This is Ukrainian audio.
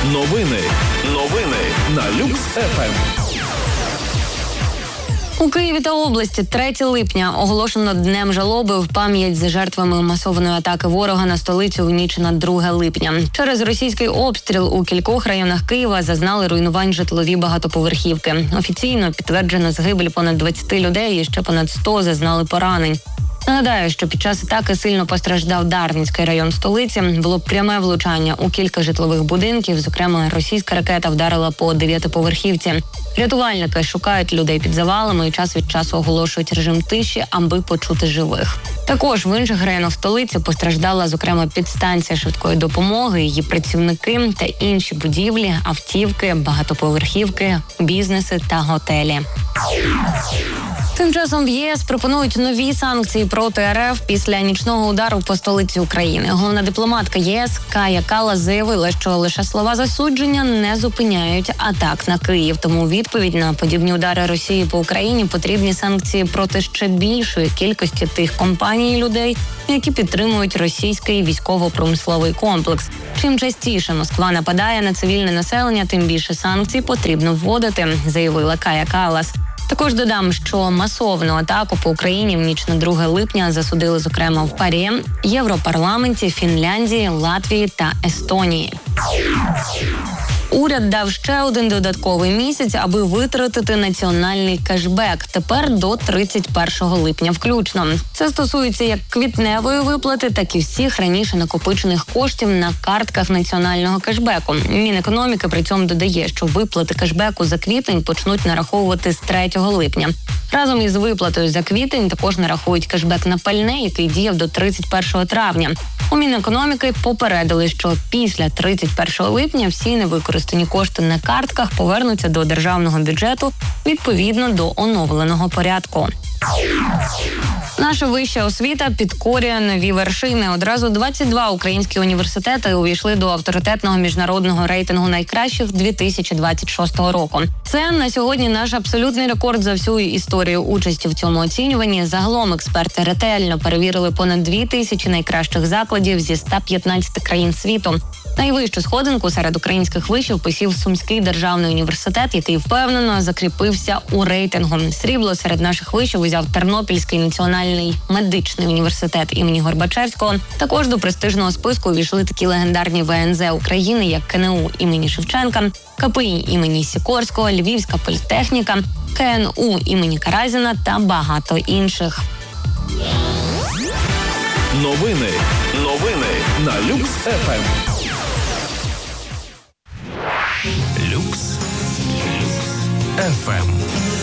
Новини на Люкс ФМ. У Києві та області 3 липня оголошено Днем жалоби в пам'ять за жертвами масованої атаки ворога на столицю у ніч на 2 липня. Через російський обстріл у кількох районах Києва зазнали руйнувань житлові багатоповерхівки. Офіційно підтверджено загибель понад 20 людей і ще понад 100 зазнали поранень. Нагадаю, що під час атаки сильно постраждав Дарницький район столиці. Було пряме влучання у кілька житлових будинків. Зокрема, російська ракета вдарила по 9-поверхівці. Рятувальники шукають людей під завалами і час від часу оголошують режим тиші, аби почути живих. Також в інших районах столиці постраждала, зокрема, підстанція швидкої допомоги, її працівники та інші будівлі, автівки, багатоповерхівки, бізнеси та готелі. Тим часом в ЄС пропонують нові санкції проти РФ після нічного удару по столиці України. Головна дипломатка ЄС Кая Каллас заявила, що лише слова засудження не зупиняють атак на Київ. Тому у відповідь на подібні удари Росії по Україні потрібні санкції проти ще більшої кількості тих компаній і людей, які підтримують російський військово-промисловий комплекс. Чим частіше Москва нападає на цивільне населення, тим більше санкцій потрібно вводити, заявила Кая Каллас. Також додам, що масовну атаку по Україні в ніч на 2 липня засудили, зокрема, в ПАРЄ, Європарламенті, Фінляндії, Латвії та Естонії. Уряд дав ще один додатковий місяць, аби витратити національний кешбек. Тепер до 31 липня включно. Це стосується як квітневої виплати, так і всіх раніше накопичених коштів на картках національного кешбеку. Мінекономіки при цьому додає, що виплати кешбеку за квітень почнуть нараховувати з 3 липня. Разом із виплатою за квітень також нарахують кешбек на пальне, який діяв до 31 травня. У Мінекономіки попередили, що після 31 липня всі невикористані кошти на картках повернуться до державного бюджету відповідно до оновленого порядку. Наша вища освіта підкорює нові вершини. Одразу 22 українські університети увійшли до авторитетного міжнародного рейтингу найкращих 2026 року. Це на сьогодні наш абсолютний рекорд за всю історію участі в цьому оцінюванні. Загалом експерти ретельно перевірили понад 2000 найкращих закладів зі 115 країн світу. Найвищу сходинку серед українських вишів посів Сумський державний університет, який впевнено закріпився у рейтингу. Срібло серед наших вишів узяв Тернопільський національний медичний університет імені Горбачевського. Також до престижного списку увійшли такі легендарні ВНЗ України, як КНУ імені Шевченка, КПІ імені Сікорського, Львівська політехніка, КНУ імені Каразіна та багато інших. Новини на Люкс ФМ. Люкс ФМ.